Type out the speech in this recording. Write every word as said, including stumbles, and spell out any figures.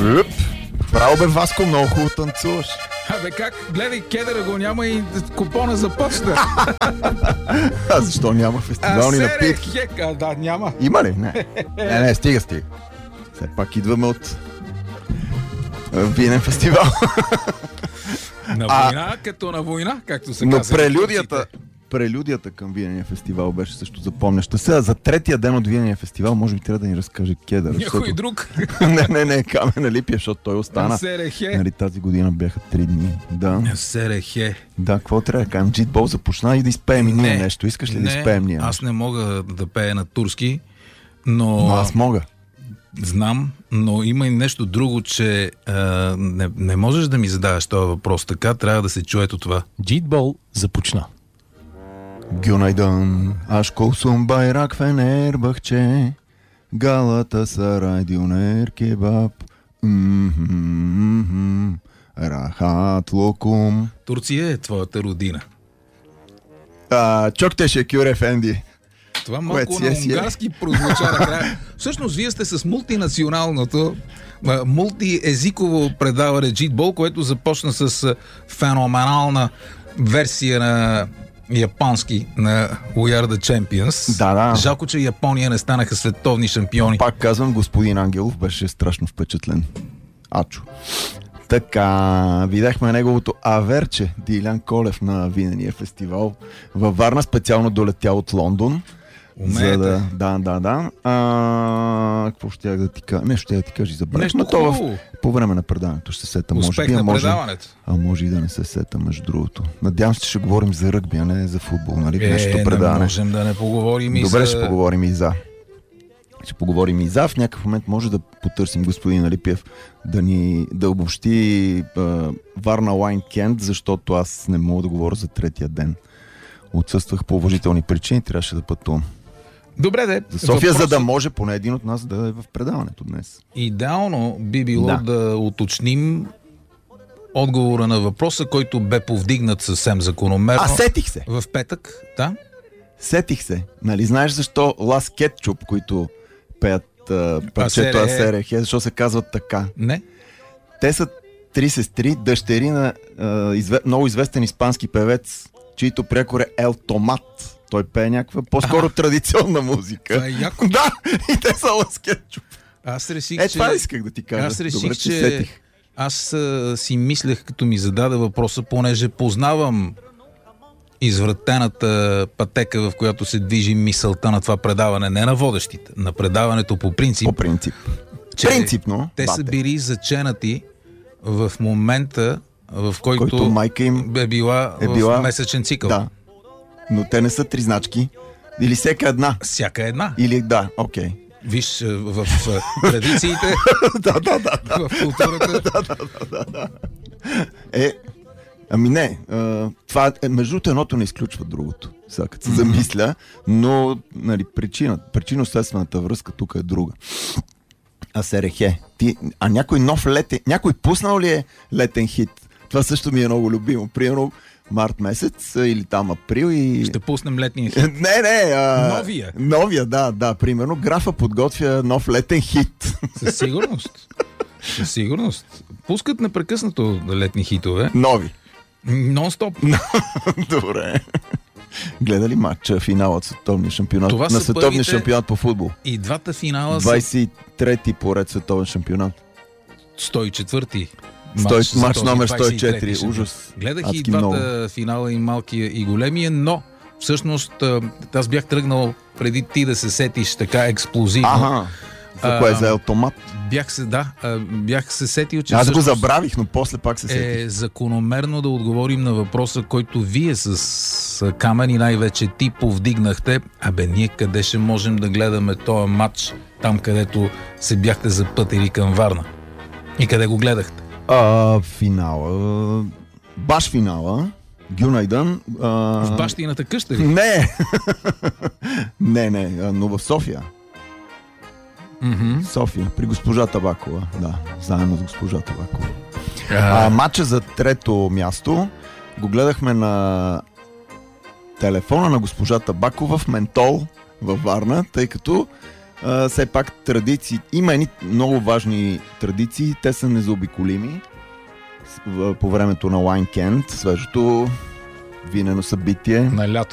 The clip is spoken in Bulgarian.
Уп. Браво бе, Васко, много хубаво танцуваш. Абе как? Гледай, кедъра го няма и купона за почта. А защо няма фестивални а, напитки? Хек, а, да, няма. Има ли? Не. Не, не, стига, стига. Все пак идваме от винен фестивал. На война, а, като на война, както се но казва. Но прелюдията, прелюдията към винения фестивал беше също запомняща. Сега за третия ден от винения фестивал може би трябва да ни разкаже Кедър. Някой защото... друг. не, не, не, Камена Липия, защото той остана. Серехе. Нали, тази година бяха три дни. Да. Серехе. Да, какво трябва да кажем? Джитбол започна и да изпеем и ние нещо. Искаш ли не, да изпеем ние? Аз не мога да пея на турски, но... Но аз мога. Знам, но има и нещо друго, че а, не, не можеш да ми задаваш този въпрос така, трябва да се чуето това. Джитбол започна. Günaydın, aşk olsun bayrak fener bahçe, Galatasaray Döner kebap, mm-hmm, rahat lokum. Турция е твоята родина. А, çok teşekkür efendi. Това малко на унгарски прозвуча накрая. Всъщност, вие сте с мултинационалното, мултиезиково предаване Джитбол, което започна с феноменална версия на японски на We Are The Champions. Да, да. Жалко, че Япония не станаха световни шампиони. Пак казвам, господин Ангелов беше страшно впечатлен. Ачо. Така, видяхме неговото аверче Дилян Колев на винения фестивал във Варна, специално долетял от Лондон. Умеете. За да, да, да, да. А, какво ще да ти кажа? Нещо ще да ти кажа и забравя. Нещо хубаво. По време на предаването ще се сета. Може Успех би, на може, предаването. А може и да не се сета, между другото. Надявам се, че ще говорим за ръгби, а не за футбол, нали? Е, Нещо не предаване. можем да не поговорим и Добре, за... ще поговорим и за. Ще поговорим и за. В някакъв момент може да потърсим господин Алипиев да ни да обобщи а, Варна Лайн Кент, защото аз не мога да говоря за третия ден. Отсъствах по уважителни причини, трябваше да пътувам. Добре, де. За София, въпросът... за да може поне един от нас да е в предаването днес. Идеално би било да, да уточним отговора на въпроса, който бе повдигнат съвсем закономерно. А, сетих се! В петък, да? Сетих се. Нали знаеш защо Лас Кетчуп, които пеят а, парчето Асерехе, защо се казват така? Не. Те са три сестри, дъщери на а, изве... много известен испански певец, чийто прякор е Ел Томат. Той пее някаква по-скоро традиционна музика. Това е яко. Да, и те са Лас Кетчуп. Аз реших, е, че... това исках да ти кажа. Аз реших, Добре, че... сетих. Аз а, си мислех, като ми зададе въпроса, понеже познавам извратената пътека, в която се движи мисълта на това предаване, не на водещите, на предаването по принцип. По принцип. Че Принципно. Те бате. са били заченати в момента, в който, който майка им е била, е била в месечен цикъл. Да. Но те не са три значки. Или всяка една. Всяка една. Или да, окей. Okay. Виж, в, в традициите, да, да, да, да. в културата. да, да, да, да. Е, ами не, а, това е, между другото едното не изключва другото. Сега като се mm-hmm. замисля, но нали, причина, причинно-следствената връзка тук е друга. А Серехе, ти, а някой нов летен, някой пуснал ли е летен хит? Това също ми е много любимо. Примерно март месец или там април и... Ще пуснем летния хит. Не, не. А... Новия. Новия, да, да. Примерно графа подготвя нов летен хит. Със сигурност. Със сигурност. Пускат непрекъснато летни хитове. Нови. Нон-стоп. Добре. Гледа ли матча, финала от световния шампионат? Това на са световния първите... шампионат по футбол. И двата финала са... двайсет и трети поред световен шампионат. сто и четвърти. Матч, матч номер сто и четири. Ужас. Гледах Адски и двата много. финала, и малкия, и големия, но всъщност аз бях тръгнал преди ти да се сетиш така експлозивно. Ага. За кое е за Елтомат? Бях се, да, бях се сетил, че аз го забравих, но после пак се сетих. Е закономерно да отговорим на въпроса, който вие с Камен и най-вече ти повдигнахте. Абе, ние къде ще можем да гледаме този матч, там където се бяхте запътили към Варна? И къде го гледахте? А, финала. Баш финала. Günaydın. А... В бащината къща ли? Не. не, не, но в София. Mm-hmm. София, при госпожа Табакова. Да, заедно с госпожа Табакова. А, матча за трето място го гледахме на телефона на госпожа Табакова в Ментол във Варна, тъй като а, все пак традиции, има едни много важни традиции, те са незаобиколими по времето на Wine Kent, свежото винено събитие. На лято